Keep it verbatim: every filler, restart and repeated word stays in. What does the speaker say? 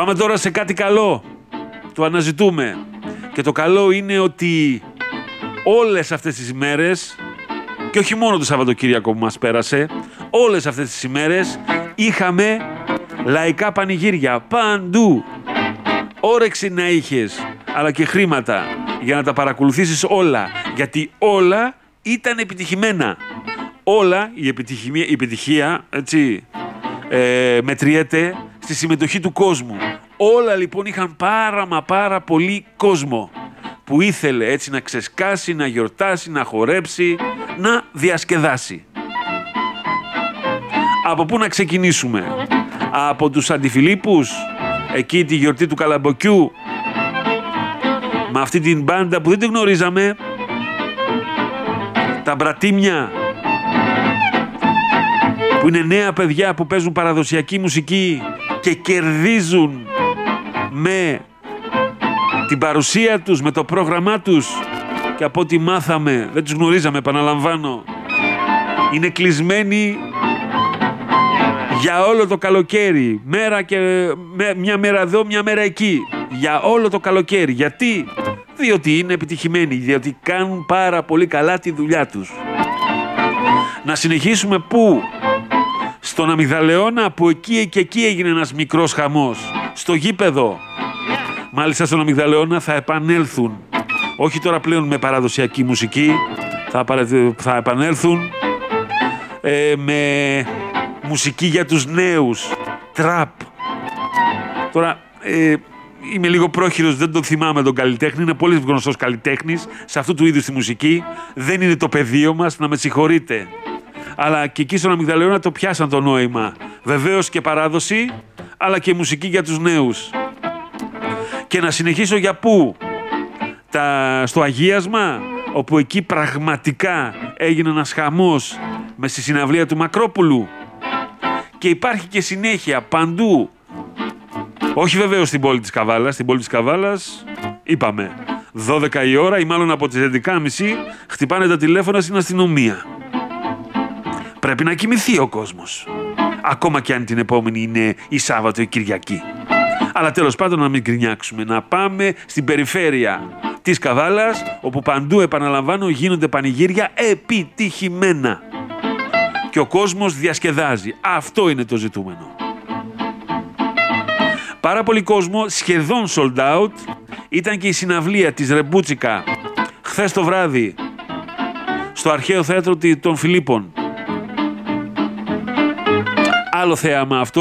Πάμε τώρα σε κάτι καλό. Το αναζητούμε. Και το καλό είναι ότι όλες αυτές τις ημέρες, και όχι μόνο το Σαββατοκύριακο που μας πέρασε, όλες αυτές τις ημέρες είχαμε λαϊκά πανηγύρια παντού. Όρεξη να είχες, αλλά και χρήματα για να τα παρακολουθήσεις όλα. Γιατί όλα ήταν επιτυχημένα. Όλα, η, επιτυχία, η επιτυχία έτσι, ε, μετριέται στη συμμετοχή του κόσμου. Όλα λοιπόν είχαν πάρα μα πάρα πολύ κόσμο που ήθελε έτσι να ξεσκάσει, να γιορτάσει, να χορέψει, να διασκεδάσει. Από πού να ξεκινήσουμε? Από τους Αντιφιλίππους, εκεί τη γιορτή του Καλαμποκιού, με αυτή την μπάντα που δεν την γνωρίζαμε, τα Μπρατίμια, που είναι νέα παιδιά που παίζουν παραδοσιακή μουσική και κερδίζουν με την παρουσία τους, με το πρόγραμμά τους, και από ό,τι μάθαμε, δεν τους γνωρίζαμε, επαναλαμβάνω, είναι κλεισμένοι για όλο το καλοκαίρι, μέρα και με, μια μέρα εδώ, μια μέρα εκεί, για όλο το καλοκαίρι. Γιατί? Διότι είναι επιτυχημένοι, διότι κάνουν πάρα πολύ καλά τη δουλειά τους. Να συνεχίσουμε πού? Στον Αμυγδαλεώνα, που εκεί και εκεί έγινε ένας μικρός χαμός. Στο γήπεδο. Μάλιστα στον Αμυγδαλεώνα θα επανέλθουν, όχι τώρα πλέον με παραδοσιακή μουσική, θα, παρα... θα επανέλθουν ε, με μουσική για τους νέους, τραπ. Τώρα ε, είμαι λίγο πρόχειρος, δεν τον θυμάμαι τον καλλιτέχνη, είναι πολύ γνωστός καλλιτέχνης σε αυτού του είδους τη μουσική, δεν είναι το πεδίο μας, να με συγχωρείτε. Αλλά και εκεί στον Αμυγδαλεώνα το πιάσαν το νόημα. Βεβαίως και παράδοση, αλλά και μουσική για τους νέους. Και να συνεχίσω για πού? Τα... Στο Αγίασμα, όπου εκεί πραγματικά έγινε ένας χαμός με στη συναυλία του Μακρόπουλου. Και υπάρχει και συνέχεια παντού. Όχι βεβαίως στην πόλη της Καβάλας. Στην πόλη της Καβάλας είπαμε δώδεκα η ώρα ή μάλλον από τις έντεκα και μισή χτυπάνε τα τηλέφωνα στην αστυνομία. Πρέπει να κοιμηθεί ο κόσμος. Ακόμα και αν την επόμενη είναι η Σάββατο ή Κυριακή. Αλλά τέλος πάντων να μην γκρινιάξουμε. Να πάμε στην περιφέρεια της Καβάλας, όπου παντού, επαναλαμβάνω, γίνονται πανηγύρια επιτυχημένα. Και ο κόσμος διασκεδάζει. Αυτό είναι το ζητούμενο. Πάρα πολύ κόσμο, σχεδόν sold out, ήταν και η συναυλία της Ρεμπούτσικα χθες το βράδυ στο Αρχαίο Θέατρο των Φιλίππων. Άλλο θέαμα αυτό.